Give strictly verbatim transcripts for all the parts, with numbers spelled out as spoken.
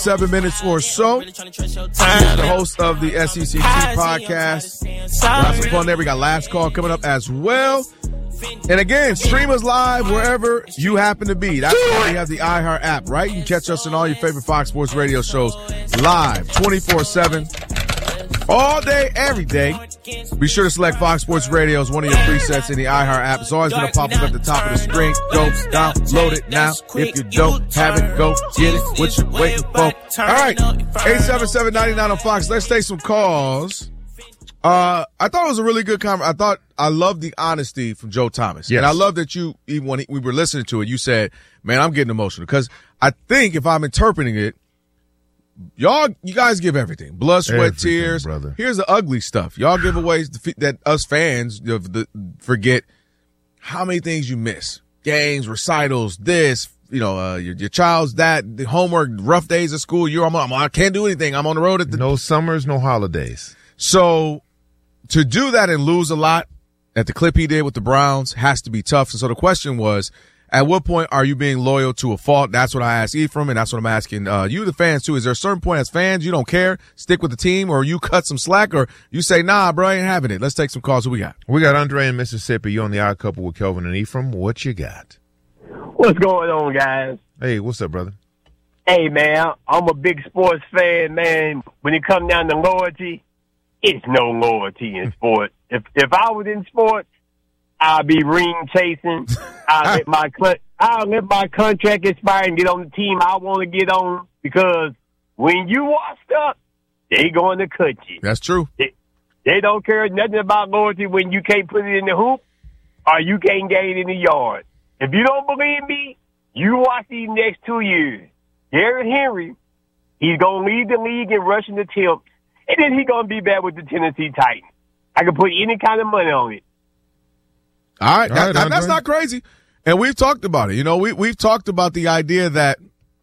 Seven minutes or so. I'm the host of the S E C T podcast. Lots of fun there. We got last call coming up as well. And again, stream us live wherever you happen to be. That's why we have the iHeart app, right? You can catch us on all your favorite Fox Sports radio shows live, twenty-four seven, all day, every day. Be sure to select Fox Sports Radio as one of your presets in the iHeart app. It's always going to pop up at the top of the screen. Go download it now. If you don't have it, go get it. What you waiting for? All right, eight seven seven, nine nine on Fox. Let's take some calls. Uh, I thought it was a really good conversation. I thought I loved the honesty from Joe Thomas. Yes. And I love that you, even when we were listening to it, you said, man, I'm getting emotional. Because I think if I'm interpreting it, y'all, you guys give everything. Blood, sweat, everything, tears. Brother. Here's the ugly stuff. Y'all give away that us fans forget how many things you miss. Games, recitals, this, you know, uh, your, your child's that, the homework, rough days at school. You're, I'm, I'm, I can't do anything. I'm on the road at the. No summers, no holidays. So to do that and lose a lot at the clip he did with the Browns has to be tough. And so the question was, at what point are you being loyal to a fault? That's what I asked Ephraim, and that's what I'm asking uh, you, the fans, too. Is there a certain point as fans you don't care, stick with the team, or you cut some slack, or you say, nah, bro, I ain't having it? Let's take some calls. Who we got? We got Andre in Mississippi. You on the Odd Couple with Kelvin and Ephraim. What you got? What's going on, guys? Hey, what's up, brother? Hey, man, I'm a big sports fan, man. When it comes down to loyalty, it's no loyalty in sport. If if I was in sports, I'll be ring chasing. I'll let my I'll let my contract expire and get on the team I want to get on, because when you washed up, they going to cut you. That's true. They, they don't care nothing about loyalty when you can't put it in the hoop or you can't get it in the yard. If you don't believe me, you watch these next two years. Derrick Henry, he's going to leave the league and rushing the tips, and then he's going to be back with the Tennessee Titans. I can put any kind of money on it. All right, All right that, that's not crazy. And we've talked about it. You know, we, we've talked about the idea that,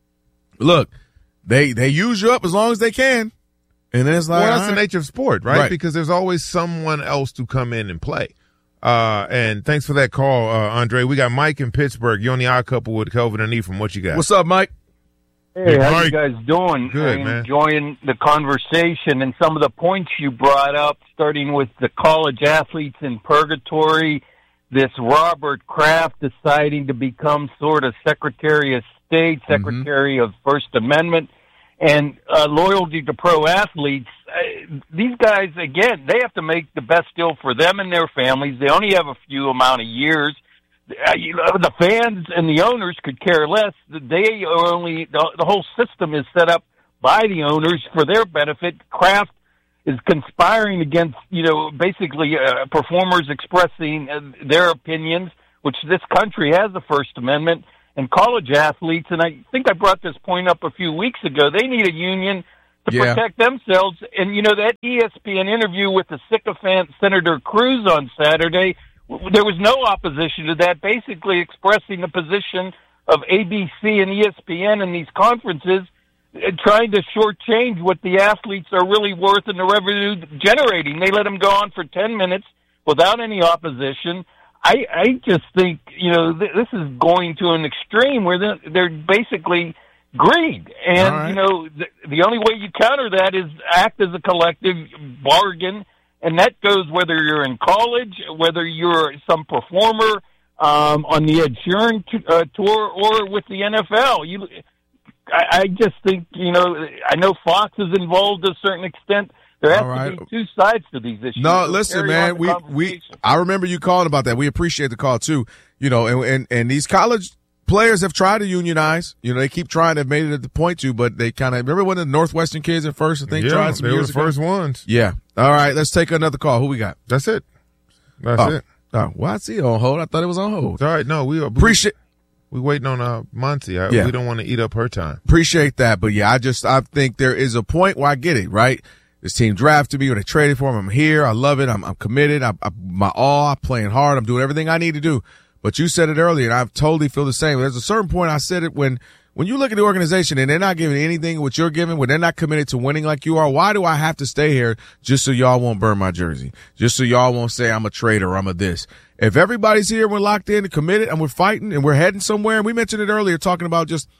look, they they use you up as long as they can. And then it's like, well, that's right. the nature of sport, right? right? Because there's always someone else to come in and play. Uh, and thanks for that call, uh, Andre. We got Mike in Pittsburgh. You're on the Odd Couple with Kelvin and Ephraim. What you got? What's up, Mike? Hey, Hey, how Mike. you guys doing? Good, I'm man. enjoying the conversation and some of the points you brought up, starting with the college athletes in purgatory, this Robert Kraft deciding to become sort of Secretary of State, Secretary mm-hmm. of First Amendment, and uh, loyalty to pro athletes. Uh, these guys, again, they have to make the best deal for them and their families. They only have a few amount of years. Uh, you know, the fans and the owners could care less. They are only the, the whole system is set up by the owners for their benefit. Kraft is conspiring against, you know, basically uh, performers expressing uh, their opinions, which this country has the First Amendment, and college athletes. And I think I brought this point up a few weeks ago. They need a union to yeah. protect themselves. And, you know, that E S P N interview with the sycophant Senator Cruz on Saturday, there was no opposition to that, basically expressing the position of A B C and E S P N in these conferences, trying to shortchange what the athletes are really worth and the revenue generating. They let them go on for ten minutes without any opposition. I, I just think, you know, th- this is going to an extreme where they're, they're basically greed. And, right. you know, the, the only way you counter that is act as a collective bargain. And that goes whether you're in college, whether you're some performer um, on the Ed Sheeran t- uh, tour, or with the N F L. You, I, I just think, you know, I know Fox is involved to a certain extent. There has right. to be two sides to these issues. No, so listen, man. We we I remember you calling about that. We appreciate the call too. You know, and and, and these college players have tried to unionize. You know, they keep trying. They've made it at the point to, but they kind of remember when the Northwestern kids at first, I think, yeah, tried some they were years the ago. first ones. Yeah. All right, let's take another call. Who we got? That's it. That's oh. it. Oh, well, I see it on hold. I thought it was on hold. It's all right. No, we appreciate. We waiting on uh, Monty. I, yeah. We don't want to eat up her time. Appreciate that, but yeah, I just I think there is a point where I get it. Right. This team drafted me, or they traded for him. I'm here. I love it. I'm, I'm committed. I, I, my all. I'm playing hard. I'm doing everything I need to do. But you said it earlier, and I totally feel the same. There's a certain point I said it when, when you look at the organization and they're not giving anything what you're giving, when they're not committed to winning like you are, why do I have to stay here just so y'all won't burn my jersey? Just so y'all won't say I'm a traitor or I'm a this. If everybody's here, we're locked in and committed and we're fighting and we're heading somewhere, and we mentioned it earlier talking about just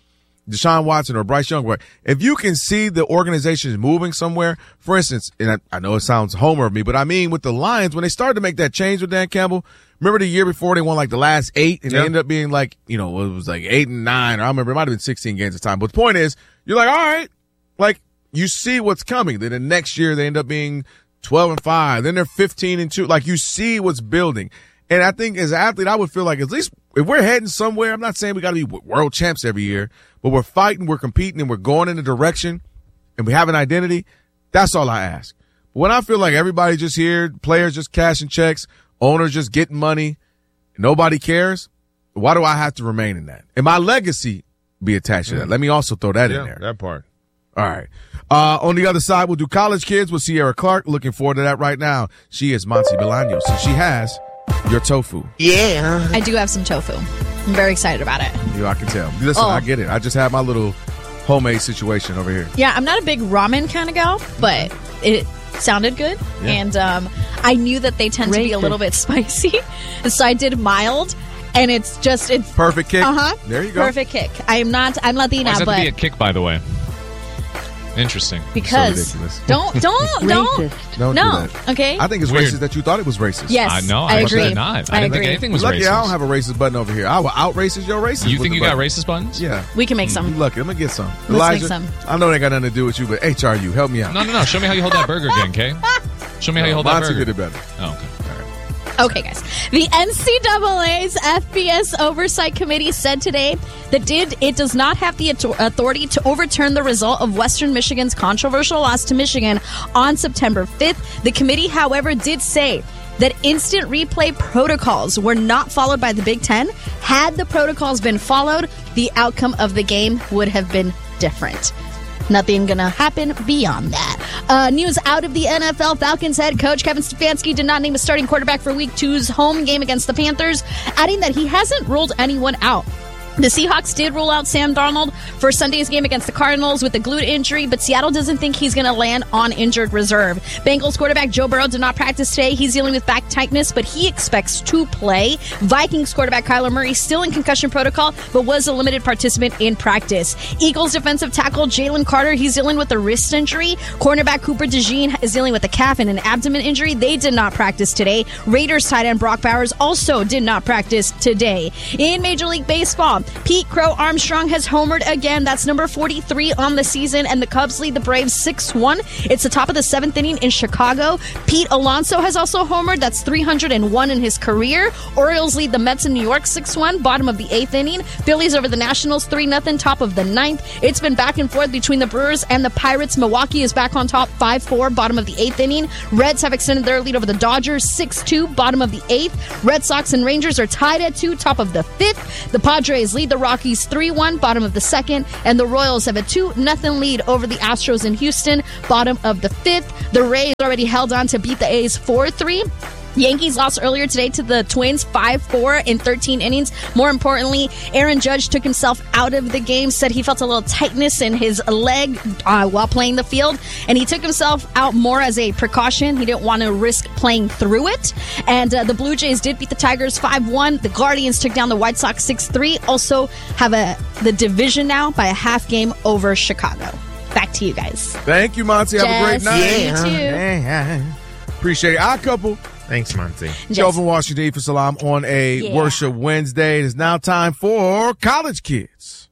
Deshaun Watson or Bryce Young, if you can see the organization is moving somewhere, for instance, and I, I know it sounds homer of me, but I mean with the Lions, when they started to make that change with Dan Campbell, remember the year before they won like the last eight and yep. they ended up being like, you know, it was like eight and nine, or I remember it might have been sixteen games at the time. But the point is, you're like, all right, like you see what's coming. Then the next year they end up being twelve and five. Then they're fifteen and two. Like you see what's building. And I think as an athlete, I would feel like at least if we're heading somewhere, I'm not saying we got to be world champs every year, but we're fighting, we're competing, and we're going in a direction, and we have an identity. That's all I ask. But when I feel like everybody just here, players just cashing checks, owners just getting money, nobody cares, why do I have to remain in that? And my legacy be attached to that. Let me also throw that yeah, in there. That part. All right. Uh, on the other side, we'll do College Kids with Sierra Clark. Looking forward to that right now. She is Monty Bolaños, and she has your tofu. Yeah. I do have some tofu. I'm very excited about it. You know, I can tell. Listen, oh. I get it. I just have my little homemade situation over here. Yeah, I'm not a big ramen kind of gal, but it sounded good. Yeah. And um, I knew that they tend Racist. to be a little bit spicy. And so I did mild. And it's just, it's perfect kick. Uh-huh. There you go. Perfect kick. I am not, I'm Latina, Why does but. that to be a kick, by the way? Interesting. Because so don't don't don't don't no do that. Okay. I think it's Weird. racist that you thought it was racist. Yes, I know. I, I agree. Not. I, I didn't agree. think anything was Lucky racist. I don't have a racist button over here. I will out racist your racist. You think you got button. racist buttons? Yeah, we can make some. You lucky. I'm gonna get some. Let's Elijah, make some. I know they got nothing to do with you, but H R U, help me out. No, no, no. Show me how you hold that burger again, Kay. Show me how you hold that Monty burger. did it better. Oh, okay. Okay, guys. The N C double A's F B S Oversight Committee said today that did it does not have the authority to overturn the result of Western Michigan's controversial loss to Michigan on September fifth. The committee, however, did say that instant replay protocols were not followed by the Big Ten. Had the protocols been followed, the outcome of the game would have been different. Nothing gonna happen beyond that. Uh, news out of the N F L. Falcons head coach Kevin Stefanski did not name a starting quarterback for Week two's home game against the Panthers, adding that he hasn't ruled anyone out. The Seahawks did rule out Sam Darnold for Sunday's game against the Cardinals with a glute injury, but Seattle doesn't think he's going to land on injured reserve. Bengals quarterback Joe Burrow did not practice today. He's dealing with back tightness, but he expects to play. Vikings quarterback Kyler Murray still in concussion protocol, but was a limited participant in practice. Eagles defensive tackle Jalen Carter, he's dealing with a wrist injury. Cornerback Cooper DeJean is dealing with a calf and an abdomen injury. They did not practice today. Raiders tight end Brock Bowers also did not practice today. In Major League Baseball, Pete Crow Armstrong has homered again. That's number forty-three on the season, and the Cubs lead the Braves six one. It's the top of the seventh inning in Chicago. Pete Alonso has also homered. That's three hundred one in his career. Orioles lead the Mets in New York six one, bottom of the eighth inning. Phillies over the Nationals three nothing, top of the ninth. It's been back and forth between the Brewers and the Pirates. Milwaukee is back on top five four, bottom of the eighth inning. Reds have extended their lead over the Dodgers six two, bottom of the eighth. Red Sox and Rangers are tied at two, top of the fifth. The Padres lead the Rockies three one, bottom of the second, and the Royals have a two nothing lead over the Astros in Houston, bottom of the fifth. The Rays already held on to beat the A's four three. Yankees lost earlier today to the Twins five four in thirteen innings. More importantly, Aaron Judge took himself out of the game, said he felt a little tightness in his leg uh, while playing the field, and he took himself out more as a precaution. He didn't want to risk playing through it. And uh, the Blue Jays did beat the Tigers five one. The Guardians took down the White Sox six three. Also have a the division now by a half game over Chicago. Back to you guys. Thank you, Monty. Have a great night. Yeah. You too. Yeah. Appreciate it. Our couple. Thanks, Monty. Joe from Washington for Salam on a Yeah. Worship Wednesday. It is now time for College Kids.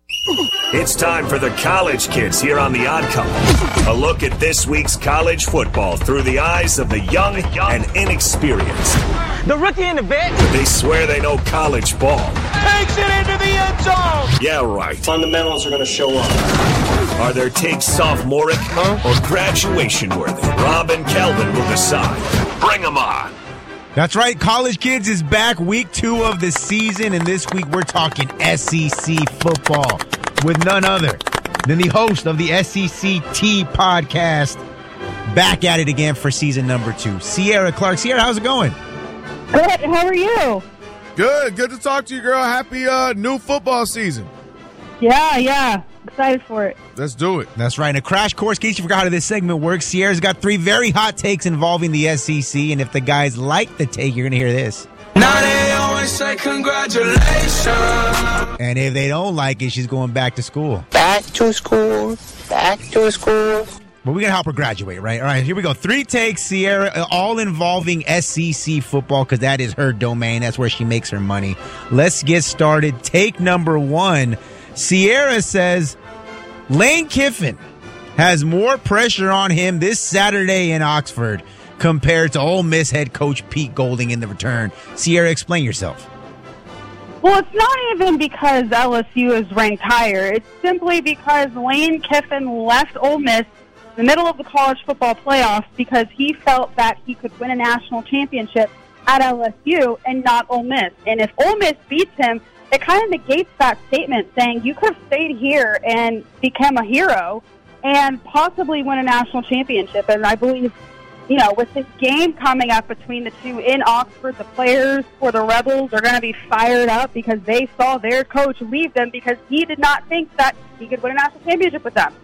It's time for the College Kids here on The Odd Couple. A look at this week's college football through the eyes of the young and inexperienced. The rookie in the vet. They swear they know college ball. Takes it into the end zone. Yeah, right. Fundamentals are going to show up. Are their takes sophomoric or graduation worthy? Rob and Kelvin will decide. Bring them on. That's right. College Kids is back week two of the season, and this week we're talking S E C football with none other than the host of the S E C T podcast, back at it again for season number two, Sierra Clark. Sierra, how's it going? Good. How are you? Good. Good to talk to you, girl. Happy uh, new football season. Yeah, yeah. Excited for it. Let's do it. That's right. In a crash course, in case you forgot how this segment works, Sierra's got three very hot takes involving the S E C, and if the guys like the take, you're going to hear this. Now they always say congratulations. And if they don't like it, she's going back to school. Back to school. Back to school. But we're going to help her graduate, right? All right, here we go. Three takes, Sierra, all involving S E C football because that is her domain. That's where she makes her money. Let's get started. Take number one. Sierra says Lane Kiffin has more pressure on him this Saturday in Oxford compared to Ole Miss head coach Pete Golding in the return. Sierra, explain yourself. Well, it's not even because L S U is ranked higher. It's simply because Lane Kiffin left Ole Miss in the middle of the college football playoffs because he felt that he could win a national championship at L S U and not Ole Miss. And if Ole Miss beats him, it kind of negates that statement saying you could have stayed here and become a hero and possibly win a national championship. And I believe, you know, with this game coming up between the two in Oxford, the players for the Rebels are going to be fired up because they saw their coach leave them because he did not think that he could win a national championship with them.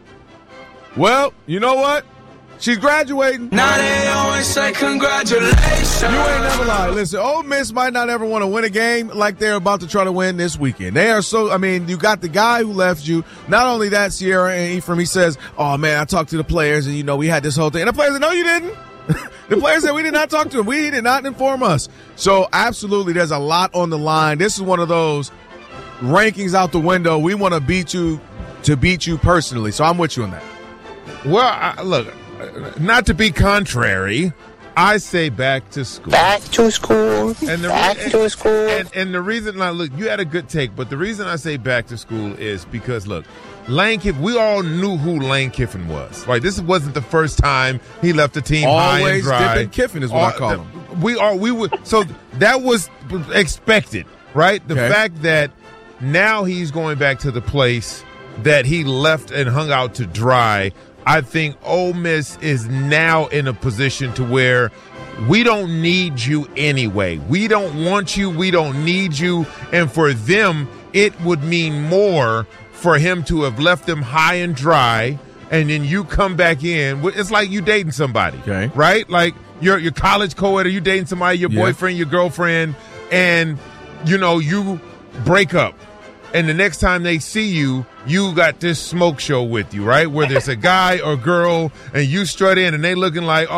Well, you know what? She's graduating. Now they always say congratulations. You ain't never lied. Listen, Ole Miss might not ever want to win a game like they're about to try to win this weekend. They are so, I mean, you got the guy who left you. Not only that, Sierra and Ephraim, he says, oh, man, I talked to the players, and, you know, we had this whole thing. And the players said, no, you didn't. The players said, we did not talk to him. We did not inform us. So, absolutely, there's a lot on the line. This is one of those rankings out the window. We want to beat you to beat you personally. So, I'm with you on that. Well, I, look, not to be contrary, I say back to school. Back to school. And the back re- to school. And, and the reason, now, look, you had a good take, but the reason I say back to school is because, look, Lane Kiffin, we all knew who Lane Kiffin was. Right? This wasn't the first time he left the team high and dry. Always dipping Kiffin is what all, I call him. We are, we would, so that was expected, right? The okay. fact that now he's going back to the place that he left and hung out to dry. I think Ole Miss is now in a position to where we don't need you anyway. We don't want you. We don't need you. And for them, it would mean more for him to have left them high and dry, and then you come back in. It's like you dating somebody, okay. right? Like your your college co-ed, or you dating somebody, your yeah. boyfriend, your girlfriend, and, you know, you break up. And the next time they see you, you got this smoke show with you, right? Whether it's a guy or girl, and you strut in, and they looking like,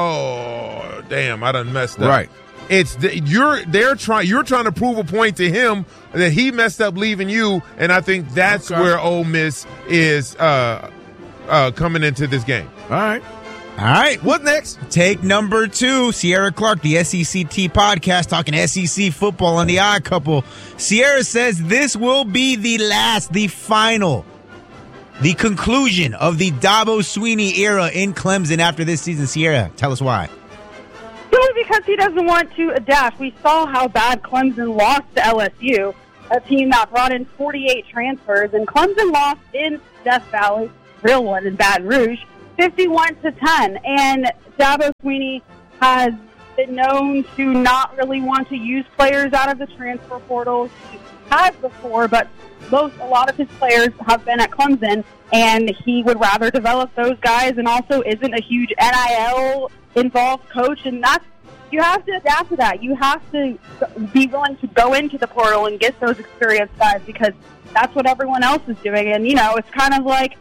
oh, damn, I done messed up. Right. It's the, you're they're trying you're trying to prove a point to him that he messed up leaving you, and I think that's okay. where Ole Miss is uh, uh, coming into this game. All right. All right. What next? Take number two, Sierra Clark, the S E C T podcast, talking S E C football on the Odd Couple. Sierra says this will be the last, the final, the conclusion of the Dabo Swinney era in Clemson after this season. Sierra, tell us why. Simply because he doesn't want to adapt. We saw how bad Clemson lost to L S U, a team that brought in forty-eight transfers, and Clemson lost in Death Valley, real one in Baton Rouge, fifty-one to ten. And Dabo Swinney has been known to not really want to use players out of the transfer portal. He has before, but most, a lot of his players have been at Clemson, and he would rather develop those guys, and also isn't a huge N I L involved coach, and that's, you have to adapt to that. You have to be willing to go into the portal and get those experienced guys, because that's what everyone else is doing. And, you know, it's kind of like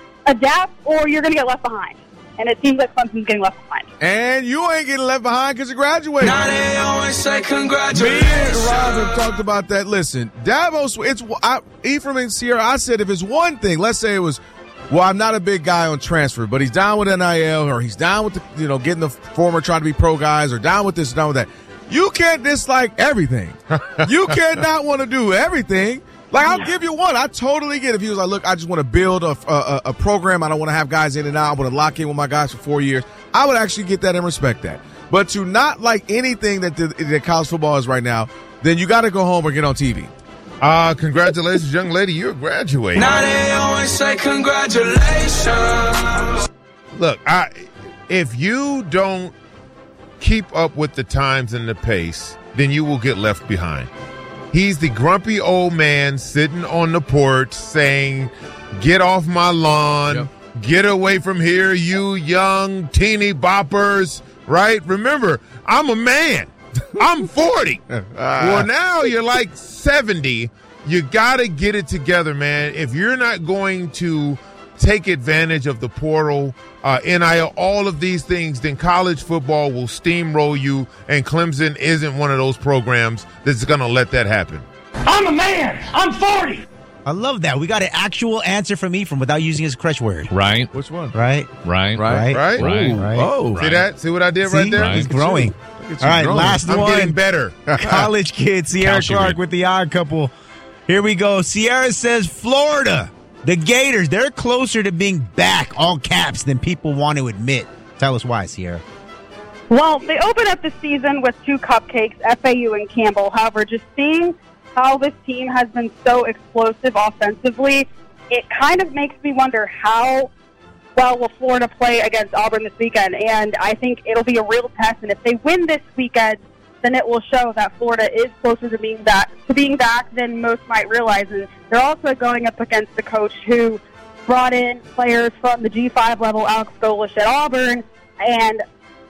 adapt or you're going to get left behind. And it seems like Clemson's getting left behind. And you ain't getting left behind because you graduated. Now they always say congratulations. Me and Rob have talked about that. Listen, Davos, it's I, Ephraim and Sierra, I said if it's one thing, let's say it was, well, I'm not a big guy on transfer, but he's down with N I L, or he's down with, the, you know, getting the former trying to be pro guys, or down with this, down with that. You can't dislike everything. You cannot want to do everything. Like, I'll give you one. I totally get it. If he was like, look, I just want to build a, a, a program. I don't want to have guys in and out. I want to lock in with my guys for four years. I would actually get that and respect that. But to not like anything that, the, that college football is right now, then you got to go home or get on T V. Uh, congratulations, young lady. You're graduating. Now they always say congratulations. Look, I, if you don't keep up with the times and the pace, then you will get left behind. He's the grumpy old man sitting on the porch saying, get off my lawn, yep. Get away from here, you young teeny boppers, right? Remember, I'm a man. I'm forty. Well, now you're like seventy. You got to get it together, man. If you're not going to take advantage of the portal, uh, N I L, all of these things, then college football will steamroll you, and Clemson isn't one of those programs that's going to let that happen. I'm a man. I'm forty. I love that. We got an actual answer from Ephraim without using his crutch word. Right. Which one? Right. Right. Right. Right? Right. Ooh, right. Oh. See that? See what I did See? right there? Right. He's growing. Look at you All right, growing. last I'm one. getting better. College kid, Sierra Couch you Clark read. with the odd couple. Here we go. Sierra says Florida, the Gators, they're closer to being back, all caps, than people want to admit. Tell us why, Sierra. Well, they opened up the season with two cupcakes, F A U and Campbell. However, just seeing how this team has been so explosive offensively, it kind of makes me wonder how well will Florida play against Auburn this weekend. And I think it'll be a real test. And if they win this weekend, then it will show that Florida is closer to being back to being back than most might realize. And they're also going up against the coach who brought in players from the G five level, Alex Golesh at Auburn, and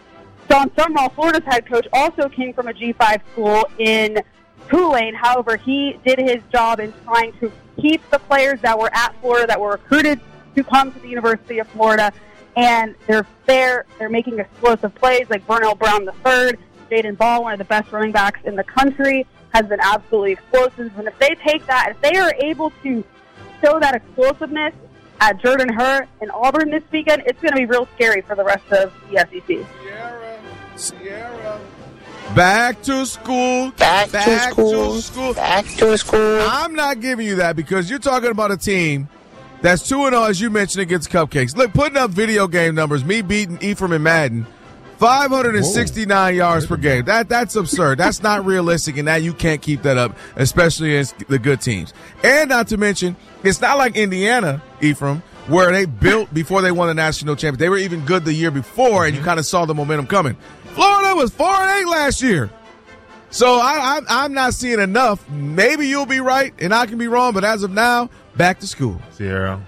John Sumrall, Florida's head coach, also came from a G five school in Tulane. However, he did his job in trying to keep the players that were at Florida, that were recruited to come to the University of Florida, and they're there. They're making explosive plays like Burnell Brown the third. Jaden Ball, one of the best running backs in the country, has been absolutely explosive. And if they take that, if they are able to show that explosiveness at Jordan Hare and Auburn this weekend, it's going to be real scary for the rest of the S E C. Sierra, Sierra. Back to school. Back, Back to school. to school. Back to school. I'm not giving you that because you're talking about a team that's two and oh, as you mentioned, against cupcakes. Look, putting up video game numbers, me beating Ephraim and Madden, five hundred sixty-nine Whoa. yards per game. That That's absurd. That's not realistic, and that you can't keep that up, especially against the good teams. And not to mention, it's not like Indiana, Ephraim, where they built before they won the national championship. They were even good the year before, and you kind of saw the momentum coming. Florida was four and eight last year. So I, I, I'm not seeing enough. Maybe you'll be right, and I can be wrong, but as of now, back to school. Sierra,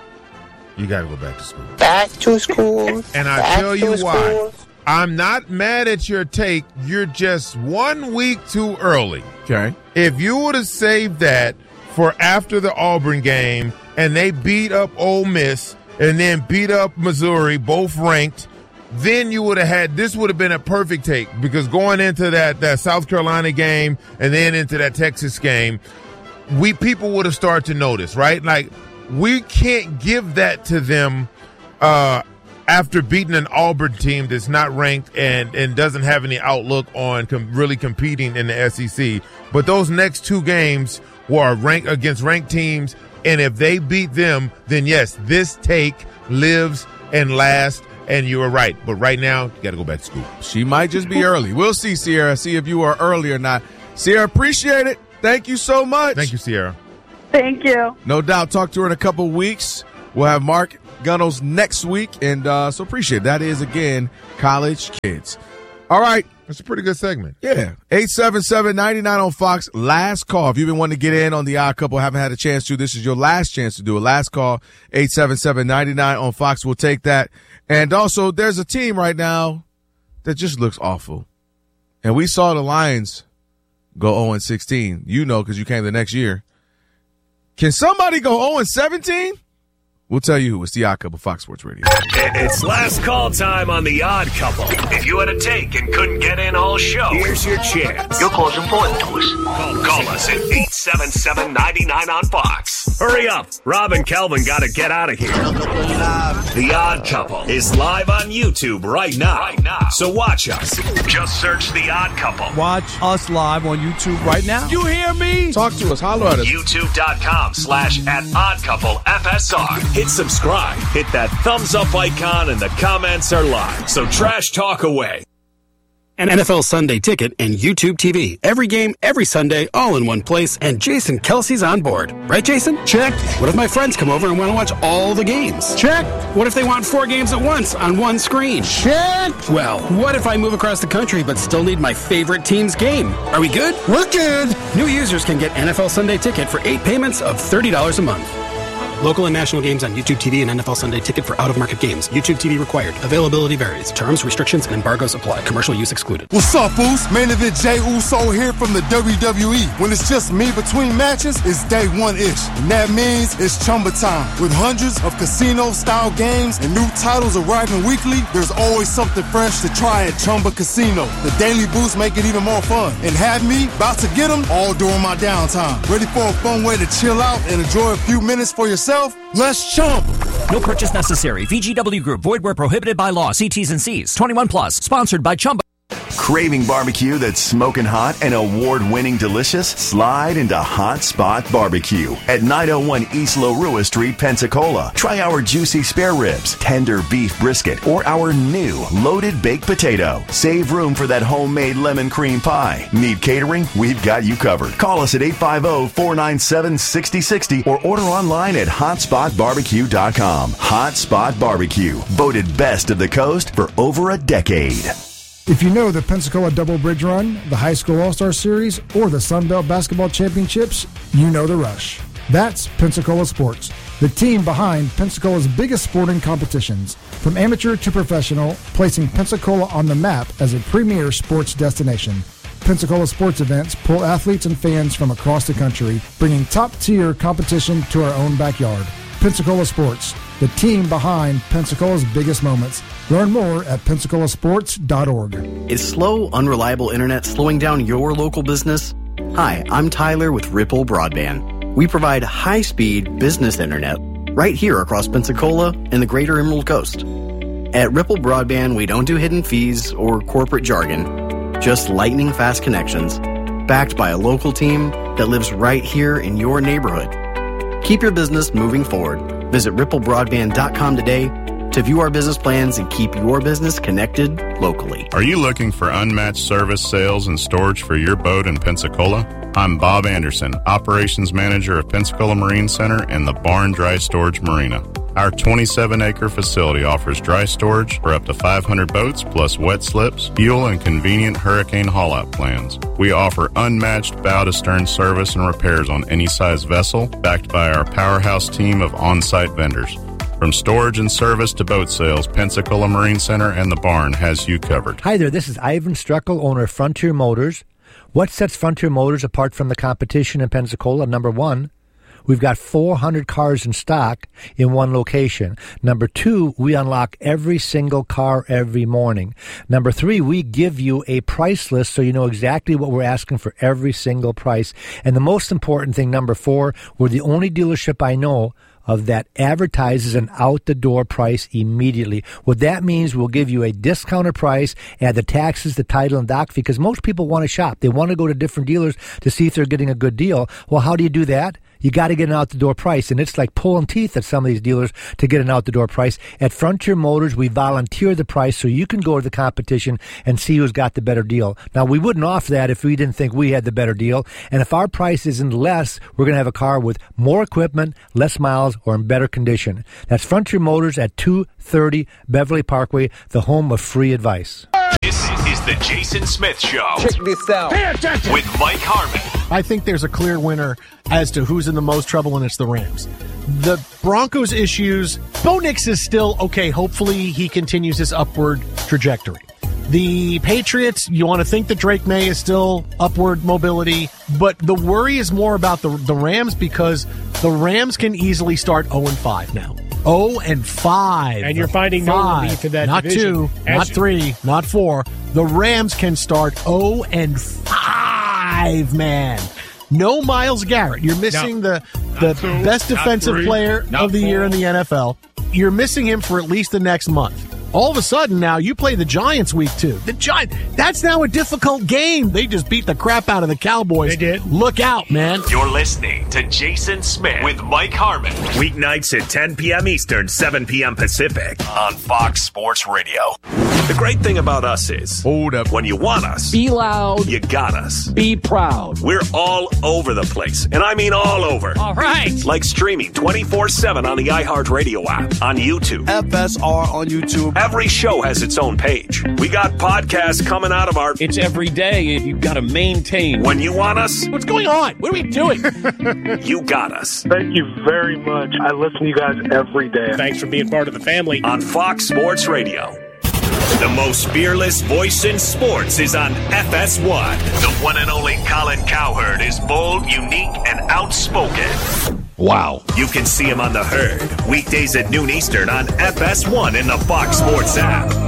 you got to go back to school. Back to school. And I Back tell you to why. school. I'm not mad at your take. You're just one week too early. Okay. If you would have saved that for after the Auburn game and they beat up Ole Miss and then beat up Missouri, both ranked, then you would have had, this would have been a perfect take, because going into that, that South Carolina game and then into that Texas game, we people would have started to notice, right? Like, we can't give that to them uh, after beating an Auburn team that's not ranked and, and doesn't have any outlook on com- really competing in the S E C. But those next two games were ranked against ranked teams, and if they beat them, then yes, this take lives and lasts. And you were right. But right now, you got to go back to school. She might just be early. We'll see, Sierra, see if you are early or not. Sierra, appreciate it. Thank you so much. Thank you, Sierra. Thank you. No doubt. Talk to her in a couple weeks. We'll have Mark Gunnels next week. And uh, so appreciate it. That is, again, College Kids. All right. That's a pretty good segment. Yeah. eight seven seven, nine nine on Fox. Last call. If you've been wanting to get in on the Odd Couple, haven't had a chance to, this is your last chance to do it. Last call, eight seven seven, nine nine on Fox. We'll take that. And also, there's a team right now that just looks awful. And we saw the Lions go oh and sixteen. You know, because you came the next year. Can somebody go oh and seventeen? We'll tell you who. It's the Odd Couple, Fox Sports Radio. It's last call time on the Odd Couple. If you had a take and couldn't get in all show, here's your chance. Your call's important to us. Call, call us at eight seven seven, nine nine on Fox. Hurry up. Rob and Kelvin got to get out of here. The Odd Couple is live on YouTube right now. Right now. So watch us. Just search The Odd Couple. Watch us live on YouTube right now. You hear me? Talk to us. Holler at us. YouTube.com slash at Odd Couple F S R. Hit subscribe. Hit that thumbs up icon, and the comments are live. So trash talk away. An N F L Sunday Ticket and YouTube T V. Every game, every Sunday, all in one place, and Jason Kelsey's on board. Right, Jason? Check. What if my friends come over and want to watch all the games? Check. What if they want four games at once on one screen? Check. Well, what if I move across the country but still need my favorite team's game? Are we good? We're good. New users can get N F L Sunday Ticket for eight payments of thirty dollars a month. Local and national games on YouTube T V and N F L Sunday Ticket for out-of-market games. YouTube T V required. Availability varies. Terms, restrictions, and embargoes apply. Commercial use excluded. What's up, Boost? Main event Jey Uso here from the W W E. When it's just me between matches, it's day one-ish. And that means it's Chumba time. With hundreds of casino-style games and new titles arriving weekly, there's always something fresh to try at Chumba Casino. The Daily Boost make it even more fun. And have me about to get them all during my downtime. Ready for a fun way to chill out and enjoy a few minutes for yourself? Let's Chumba. No purchase necessary. V G W Group. Void where prohibited by law. See T's and C's. twenty-one plus. Sponsored by Chumba. Craving barbecue that's smoking hot and award-winning delicious? Slide into Hot Spot Barbecue at nine oh one East Larua Street, Pensacola. Try our juicy spare ribs, tender beef brisket, or our new loaded baked potato. Save room for that homemade lemon cream pie. Need catering? We've got you covered. Call us at eight five zero, four nine seven, six zero six zero or order online at hot spot barbecue dot com. Hot Spot Barbecue, voted best of the coast for over a decade. If you know the Pensacola Double Bridge Run, the High School All-Star Series, or the Sun Belt Basketball Championships, you know the rush. That's Pensacola Sports, the team behind Pensacola's biggest sporting competitions. From amateur to professional, placing Pensacola on the map as a premier sports destination. Pensacola Sports events pull athletes and fans from across the country, bringing top-tier competition to our own backyard. Pensacola Sports, the team behind Pensacola's biggest moments. Learn more at pensacola sports dot org. Is slow, unreliable internet slowing down your local business? Hi, I'm Tyler with Ripple Broadband. We provide high-speed business internet right here across Pensacola and the greater Emerald Coast. At Ripple Broadband, we don't do hidden fees or corporate jargon, just lightning-fast connections, backed by a local team that lives right here in your neighborhood. Keep your business moving forward. Visit ripple broadband dot com today to view our business plans and keep your business connected locally. Are you looking for unmatched service, sales, and storage for your boat in Pensacola? I'm Bob Anderson, Operations Manager of Pensacola Marine Center and the Barn Dry Storage Marina. Our twenty-seven acre facility offers dry storage for up to five hundred boats, plus wet slips, fuel, and convenient hurricane haul-out plans. We offer unmatched bow-to-stern service and repairs on any size vessel, backed by our powerhouse team of on-site vendors. From storage and service to boat sales, Pensacola Marine Center and the Barn has you covered. Hi there, this is Ivan Struckel, owner of Frontier Motors. What sets Frontier Motors apart from the competition in Pensacola? Number one, we've got four hundred cars in stock in one location. Number two, we unlock every single car every morning. Number three, we give you a price list so you know exactly what we're asking for every single price. And the most important thing, number four, we're the only dealership I know of that advertises an out-the-door price immediately. What that means, we'll give you a discounted price, add the taxes, the title, and doc, because most people want to shop. They want to go to different dealers to see if they're getting a good deal. Well, how do you do that? You got to get an out-the-door price, and it's like pulling teeth at some of these dealers to get an out-the-door price. At Frontier Motors, we volunteer the price so you can go to the competition and see who's got the better deal. Now, we wouldn't offer that if we didn't think we had the better deal, and if our price isn't less, we're going to have a car with more equipment, less miles, or in better condition. That's Frontier Motors at two thirty Beverly Parkway, the home of free advice. This is the Jason Smith Show. Check this out. Pay attention. With Mike Harmon. I think there's a clear winner as to who's in the most trouble, and it's the Rams. The Broncos' issues, Bo Nix is still okay. Hopefully he continues his upward trajectory. The Patriots, you want to think that Drake May is still upward mobility, but the worry is more about the, the Rams because the Rams can easily start oh and five now. oh and five. And you're finding five. no relief in that not division. Not two, As not you- three, not four. The Rams can start oh and five, man. No Myles Garrett. You're missing No. the the Not two, best not defensive three, player not of the year four. in the N F L. You're missing him for at least the next month. All of a sudden now you play the Giants week two. The Giants, that's now a difficult game. They just beat the crap out of the Cowboys. They did. Look out, man. You're listening to Jason Smith with Mike Harmon. Weeknights at ten p.m. Eastern, seven p.m. Pacific on Fox Sports Radio. The great thing about us is, hold up, when you want us, be loud, you got us. Be proud. We're all over the place, and I mean all over. All right. Like streaming twenty-four seven on the iHeartRadio app, on YouTube, F S R on YouTube. Every show has its own page. We got podcasts coming out of our... It's every day. You've got to maintain. When you want us... What's going on? What are we doing? You got us. Thank you very much. I listen to you guys every day. Thanks for being part of the family. On Fox Sports Radio. The most fearless voice in sports is on F S one. The one and only Colin Cowherd is bold, unique, and outspoken. Wow. You can see him on The Herd, weekdays at noon Eastern on F S one in the Fox Sports app.